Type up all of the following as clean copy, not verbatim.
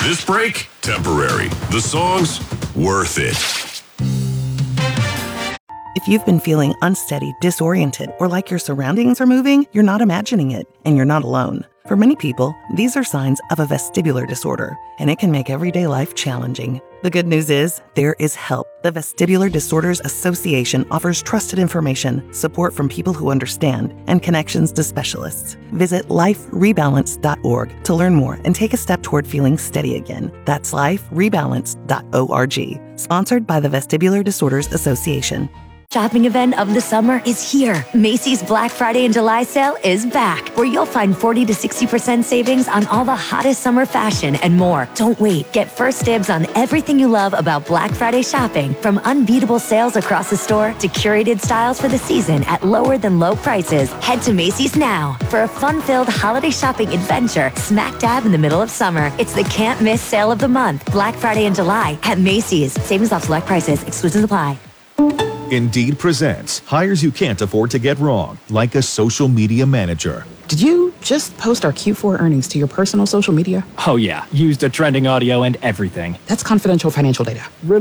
This break, temporary. The songs, worth it. If you've been feeling unsteady, disoriented, or like your surroundings are moving, you're not imagining it, and you're not alone. For many people, these are signs of a vestibular disorder, and it can make everyday life challenging. The good news is, there is help. The Vestibular Disorders Association offers trusted information, support from people who understand, and connections to specialists. Visit liferebalance.org to learn more and take a step toward feeling steady again. That's liferebalance.org. Sponsored by the Vestibular Disorders Association. Shopping event of the summer is here. Macy's Black Friday and July sale is back, where you'll find 40 to 60% savings on all the hottest summer fashion and more. Don't wait. Get first dibs on everything you love about Black Friday shopping, from unbeatable sales across the store to curated styles for the season at lower than low prices. Head to Macy's now for a fun-filled holiday shopping adventure smack dab in the middle of summer. It's the can't miss sale of the month, Black Friday and July at Macy's. Savings off select prices. Exclusions apply. Indeed presents hires you can't afford to get wrong, like a social media manager. Did you just post our Q4 earnings to your personal social media? Oh yeah, used the trending audio and everything. That's confidential financial data.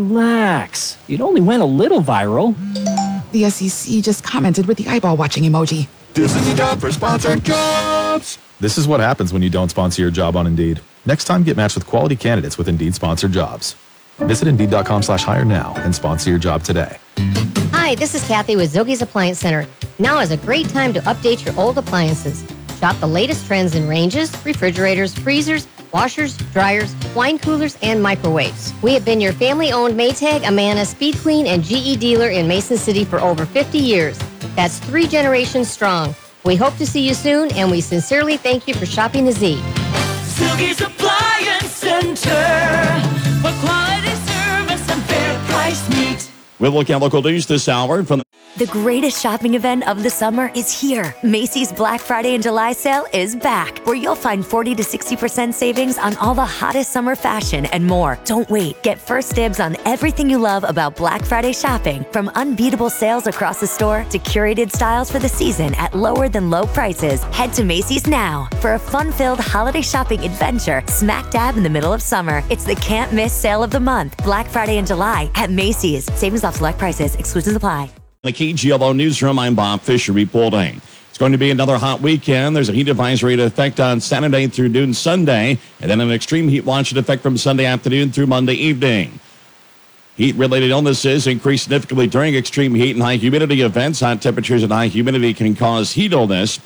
Relax. It only went a little viral. The SEC just commented with the eyeball watching emoji. This is the job for sponsored jobs. This is what happens when you don't sponsor your job on Indeed. Next time, get matched with quality candidates with Indeed sponsored jobs. Visit Indeed.com/hire now and sponsor your job today. Hi, this is Kathy with Zogie's Appliance Center. Now is a great time to update your old appliances. Shop the latest trends in ranges, refrigerators, freezers, washers, dryers, wine coolers, and microwaves. We have been your family-owned Maytag, Amana, Speed Queen, and GE dealer in Mason City for over 50 years. That's 3 generations strong. We hope to see you soon, and we sincerely thank you for shopping the Z. Zogie's Appliance Center, for quality service and fair price meet. We'll look at local news this hour from The greatest shopping event of the summer is here. Macy's Black Friday and July sale is back, where you'll find 40 to 60% savings on all the hottest summer fashion and more. Don't wait. Get first dibs on everything you love about Black Friday shopping, from unbeatable sales across the store to curated styles for the season at lower than low prices. Head to Macy's now for a fun-filled holiday shopping adventure smack dab in the middle of summer. It's the can't miss sale of the month, Black Friday and July at Macy's. Savings off select prices. Exclusions apply. the KGLO Newsroom. I'm Bob Fisher reporting. It's going to be another hot weekend. There's a heat advisory to effect on Saturday through noon Sunday, and then an extreme heat watch in effect from Sunday afternoon through Monday evening. Heat-related illnesses increase significantly during extreme heat and high humidity events. Hot temperatures and high humidity can cause heat illness.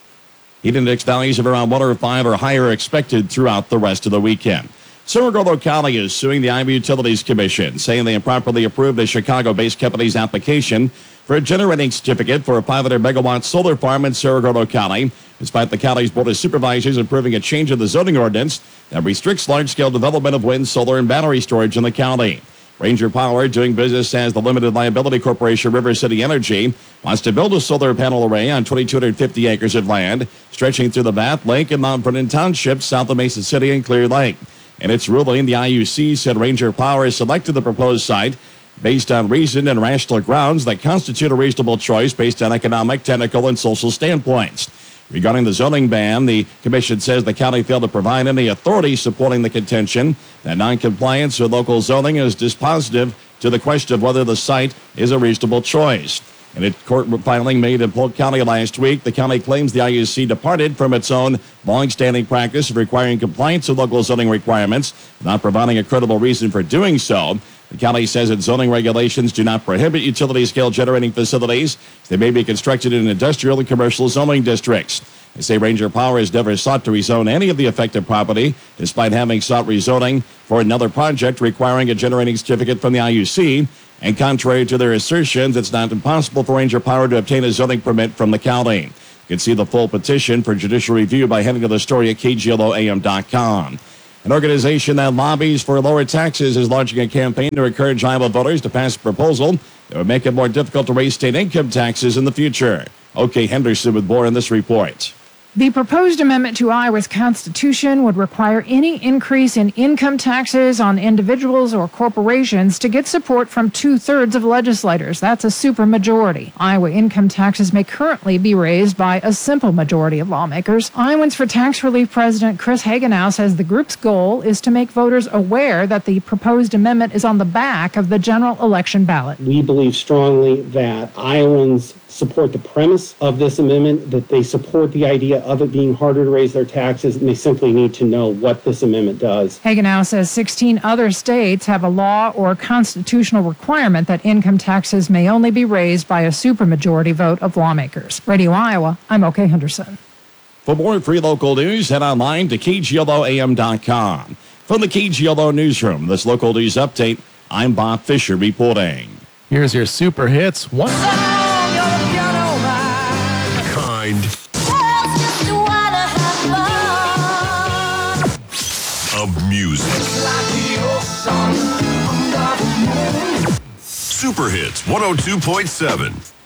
Heat index values of around 1 or 5 or higher are expected throughout the rest of the weekend. Cerro Gordo County is suing the Iowa Utilities Commission, saying they improperly approved a Chicago-based company's application for a generating certificate for a 500-megawatt solar farm in Cerro Gordo County, despite the county's Board of Supervisors approving a change in the zoning ordinance that restricts large-scale development of wind, solar, and battery storage in the county. Ranger Power, doing business as the limited liability corporation River City Energy, wants to build a solar panel array on 2,250 acres of land, stretching through the Bath Lake and Mount Vernon Townships south of Mason City and Clear Lake. In its ruling, the IUC said Ranger Power has selected the proposed site based on reasoned and rational grounds that constitute a reasonable choice based on economic, technical, and social standpoints. Regarding the zoning ban, the commission says the county failed to provide any authority supporting the contention that noncompliance with local zoning is dispositive to the question of whether the site is a reasonable choice. In a court filing made in Polk County last week, the county claims the IUC departed from its own long-standing practice of requiring compliance with local zoning requirements, not providing a credible reason for doing so. The county says its zoning regulations do not prohibit utility-scale generating facilities. They may be constructed in industrial and commercial zoning districts. They say Ranger Power has never sought to rezone any of the affected property, despite having sought rezoning for another project requiring a generating certificate from the IUC. And contrary to their assertions, it's not impossible for Ranger Power to obtain a zoning permit from the county. You can see the full petition for judicial review by heading to the story at KGLOAM.com. An organization that lobbies for lower taxes is launching a campaign to encourage Iowa voters to pass a proposal that would make it more difficult to raise state income taxes in the future. OK. Henderson with more in this report. The proposed amendment to Iowa's Constitution would require any increase in income taxes on individuals or corporations to get support from 2/3 of legislators. That's a supermajority. Iowa income taxes may currently be raised by a simple majority of lawmakers. Iowans for Tax Relief President Chris Hagenow says the group's goal is to make voters aware that the proposed amendment is on the back of the general election ballot. We believe strongly that Iowans support the premise of this amendment, that they support the idea of it being harder to raise their taxes, and they simply need to know what this amendment does. Hagenow says 16 other states have a law or constitutional requirement that income taxes may only be raised by a supermajority vote of lawmakers. Radio Iowa, I'm OK Henderson. For more free local news, head online to KGLOAM.com. From the KGLO Newsroom, this local news update, I'm Bob Fisher reporting. Here's your super hits. Kind of music. Super Hits 102.7.